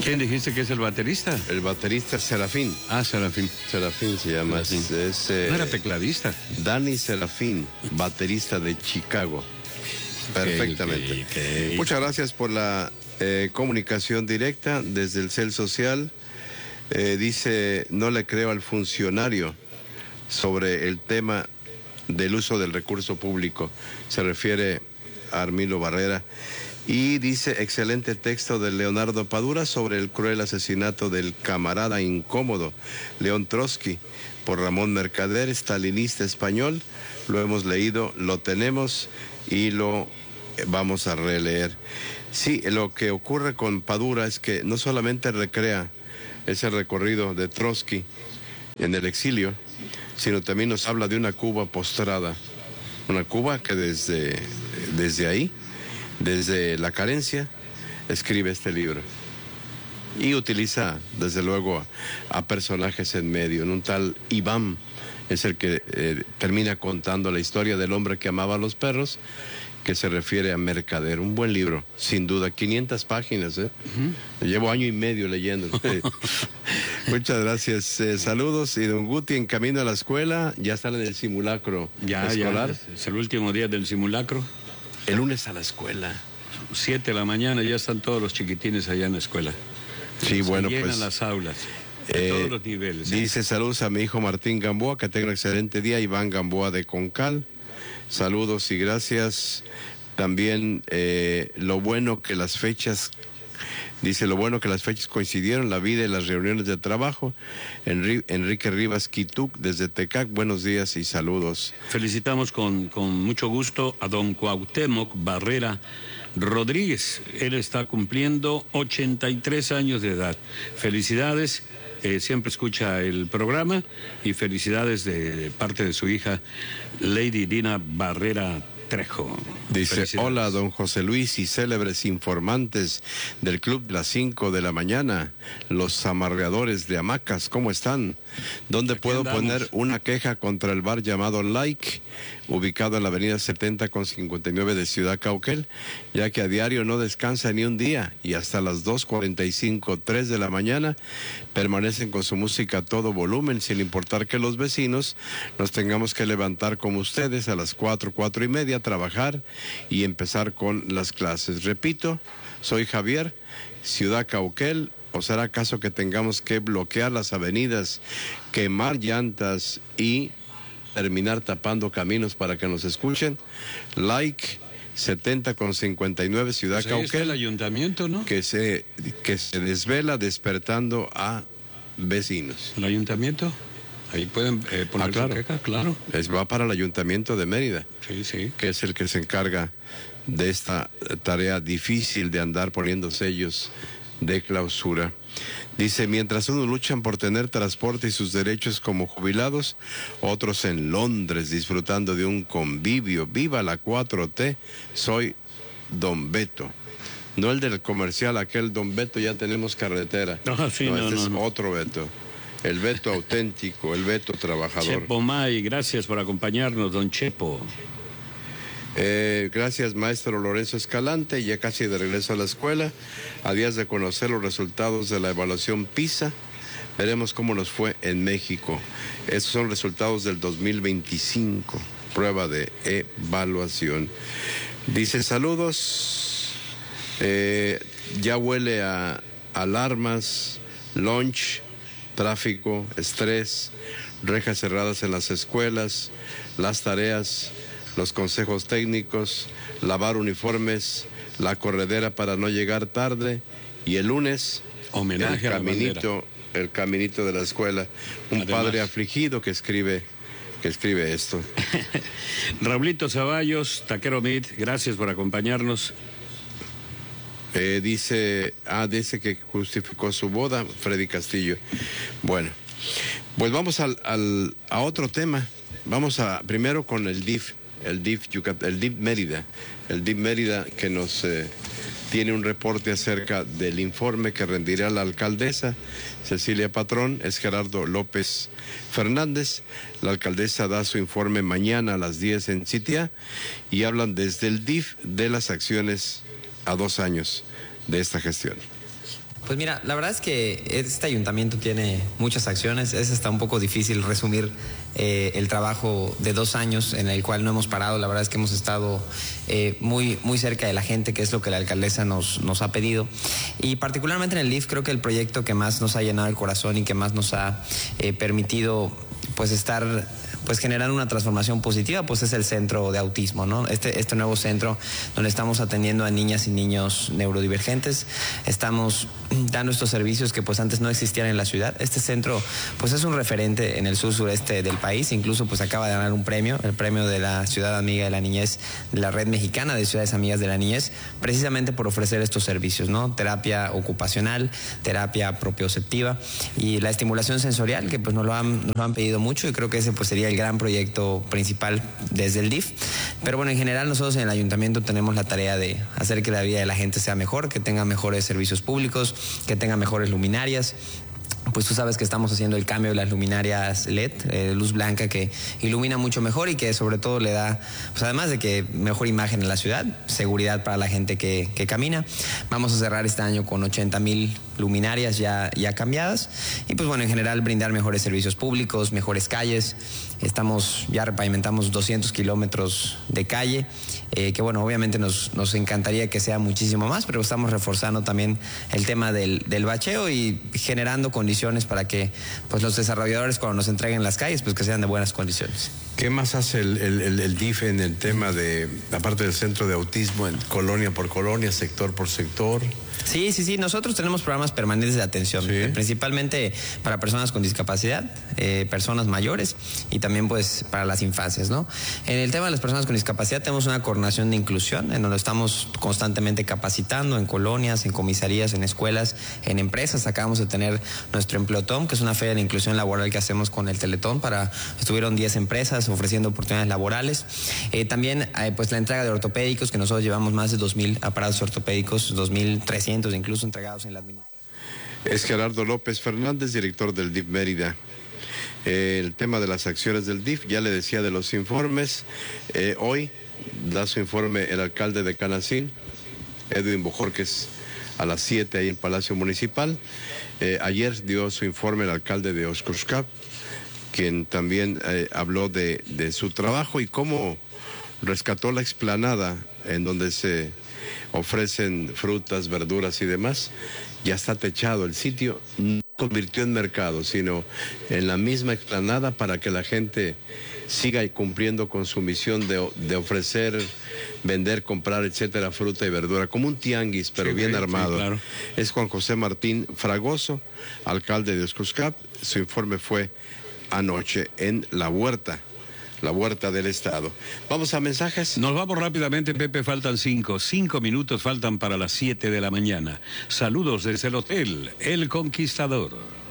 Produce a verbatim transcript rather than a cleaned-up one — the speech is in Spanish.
¿Quién dijiste que es el baterista? El baterista Serafín. Ah, Serafín. Serafín se llama. Serafín. Es, eh, ¿No era tecladista? Danny Serafín, baterista de Chicago. Perfectamente. Okay, okay. Muchas gracias por la eh, comunicación directa desde el C E L Social. Eh, dice, no le creo al funcionario sobre el tema del uso del recurso público. Se refiere a Armilo Barrera. Y dice, excelente texto de Leonardo Padura sobre el cruel asesinato del camarada incómodo León Trotsky por Ramón Mercader, stalinista español. Lo hemos leído, lo tenemos y lo vamos a releer. Sí, lo que ocurre con Padura es que no solamente recrea ese recorrido de Trotsky en el exilio, sino también nos habla de una Cuba postrada, una Cuba que desde, desde ahí, desde la carencia, escribe este libro. Y utiliza, desde luego, a, a personajes en medio. En un tal Iván es el que eh, termina contando la historia del hombre que amaba a los perros, que se refiere a Mercader. Un buen libro, sin duda. quinientas páginas, ¿eh? Uh-huh. Llevo año y medio leyendo. Muchas gracias. Eh, saludos. Y don Guti, en camino a la escuela, ya están en el simulacro ya, escolar. Ya, es el último día del simulacro. El lunes a la escuela. Siete de la mañana, ya están todos los chiquitines allá en la escuela. Sí, Se bueno, llenan pues. las aulas. De eh, todos los niveles. Dice, ¿eh? Saludos a mi hijo Martín Gamboa, que tenga un excelente día. Iván Gamboa de Concal. Saludos y gracias. También eh, lo bueno que las fechas, dice, lo bueno que las fechas coincidieron, la vida y las reuniones de trabajo. Enri Enrique Rivas Quituc, desde Tecac, buenos días y saludos. Felicitamos con, con mucho gusto a don Cuauhtémoc Barrera Rodríguez. Él está cumpliendo ochenta y tres años de edad. Felicidades. Eh, siempre escucha el programa y felicidades de, de parte de su hija Lady Dina Barrera Trejo. Dice, hola don José Luis y célebres informantes del Club de las cinco de la mañana, los amarreadores de hamacas, ¿cómo están? ¿Dónde Aquí puedo andamos. poner una queja contra el bar llamado Like, ubicado en la avenida setenta con cincuenta y nueve de Ciudad Cauquel, ya que a diario no descansa ni un día y hasta las dos cuarenta y cinco, tres de la mañana permanecen con su música a todo volumen, sin importar que los vecinos nos tengamos que levantar como ustedes a las cuatro, cuatro y media a trabajar y empezar con las clases? Repito, soy Javier, Ciudad Cauquel. ¿O será acaso que tengamos que bloquear las avenidas, quemar llantas y terminar tapando caminos para que nos escuchen? Like setenta con cincuenta y nueve Ciudad Pues ahí está Cauquel. el ayuntamiento, ¿no? Que se, que se desvela despertando a vecinos. ¿El ayuntamiento? Ahí pueden eh, poner ah, claro. su queja, claro. Es, va para el ayuntamiento de Mérida. Sí, sí. Que es el que se encarga de esta tarea difícil de andar poniendo sellos de clausura. Dice, mientras unos luchan por tener transporte y sus derechos como jubilados, otros en Londres disfrutando de un convivio. Viva la cuatro T, soy Don Beto. No el del comercial, aquel Don Beto, ya tenemos carretera. No, sí, no, no, este no, es no. otro Beto. El Beto auténtico, el Beto trabajador. Chepo May, gracias por acompañarnos, don Chepo. Eh, gracias, maestro Lorenzo Escalante, ya casi de regreso a la escuela, a días de conocer los resultados de la evaluación PISA, veremos cómo nos fue en México. Estos son resultados del dos mil veinticinco, prueba de evaluación. Dice, saludos, eh, ya huele a alarmas, lunch, tráfico, estrés, rejas cerradas en las escuelas, las tareas, los consejos técnicos, lavar uniformes, la corredera para no llegar tarde y el lunes homenaje el a la caminito, el caminito de la escuela. Un Además, padre afligido que escribe que escribe esto. Raulito Ceballos, Taquero Meat, gracias por acompañarnos. Eh, dice, ah, dice que justificó su boda, Freddy Castillo. Bueno, pues vamos al, al, a otro tema. Vamos a primero con el D I F. El D I F, el D I F Mérida, el D I F Mérida que nos eh, tiene un reporte acerca del informe que rendirá la alcaldesa Cecilia Patrón. Es Gerardo López Fernández. La alcaldesa da su informe mañana a las diez en Citia y hablan desde el D I F de las acciones a dos años de esta gestión. Pues mira, la verdad es que este ayuntamiento tiene muchas acciones. Es hasta un poco difícil resumir eh, el trabajo de dos años en el cual no hemos parado. La verdad es que hemos estado eh, muy, muy cerca de la gente, que es lo que la alcaldesa nos, nos ha pedido. Y particularmente en el D I F creo que el proyecto que más nos ha llenado el corazón y que más nos ha eh, permitido pues estar pues generar una transformación positiva, pues es el centro de autismo, ¿no? Este, este nuevo centro donde estamos atendiendo a niñas y niños neurodivergentes, estamos dando estos servicios que pues antes no existían en la ciudad. Este centro pues es un referente en el sur sureste del país, incluso pues acaba de ganar un premio, el premio de la Ciudad Amiga de la Niñez, de la Red Mexicana de Ciudades Amigas de la Niñez, precisamente por ofrecer estos servicios, ¿no? Terapia ocupacional, terapia propioceptiva y la estimulación sensorial, que pues nos lo han, nos lo han pedido mucho, y creo que ese pues sería el gran proyecto principal desde el D I F. Pero bueno, en general nosotros en el ayuntamiento tenemos la tarea de hacer que la vida de la gente sea mejor, que tenga mejores servicios públicos, que tenga mejores luminarias. Pues tú sabes que estamos haciendo el cambio de las luminarias L E D, eh, luz blanca, que ilumina mucho mejor y que sobre todo le da, pues además de que mejor imagen en la ciudad, seguridad para la gente que, que camina. Vamos a cerrar este año con ochenta mil luminarias ya, ya cambiadas y pues bueno, en general brindar mejores servicios públicos, mejores calles. Estamos, ya repavimentamos doscientos kilómetros de calle, eh, que bueno, obviamente nos, nos encantaría que sea muchísimo más, pero estamos reforzando también el tema del, del bacheo y generando condiciones para que pues los desarrolladores cuando nos entreguen las calles, pues que sean de buenas condiciones. ¿Qué más hace el, el, el D I F en el tema de, aparte del centro de autismo, en colonia por colonia, sector por sector? Sí, sí, sí. Nosotros tenemos programas permanentes de atención, ¿Sí? eh, principalmente para personas con discapacidad, eh, personas mayores y también pues para las infancias, ¿no? En el tema de las personas con discapacidad tenemos una coordinación de inclusión en donde estamos constantemente capacitando en colonias, en comisarías, en escuelas, en empresas. Acabamos de tener nuestro Empleotón, que es una feria de inclusión laboral que hacemos con el Teletón. Para, estuvieron diez empresas ofreciendo oportunidades laborales. Eh, también eh, pues la entrega de ortopédicos, que nosotros llevamos más de dos mil aparatos ortopédicos, dos mil trescientos incluso entregados en la administración. Es Gerardo López Fernández, director del D I F Mérida. Eh, el tema de las acciones del D I F, ya le decía de los informes. Eh, hoy da su informe el alcalde de Canacín, Edwin Bojorquez, a las siete ahí en Palacio Municipal. Eh, ayer dio su informe el alcalde de Oxcurcap, quien también eh, habló de, de su trabajo y cómo rescató la explanada en donde se ofrecen frutas, verduras y demás. Ya está techado el sitio, no se convirtió en mercado, sino en la misma explanada para que la gente siga cumpliendo con su misión de, de ofrecer, vender, comprar, etcétera, fruta y verdura, como un tianguis, pero sí, bien sí, armado. Sí, claro. Es Juan José Martín Fragoso, alcalde de Oxcurcap. Su informe fue anoche en La Huerta. La Huerta del Estado. Vamos a mensajes. Nos vamos rápidamente, Pepe, faltan cinco. Cinco minutos faltan para las siete de la mañana. Saludos desde el hotel El Conquistador.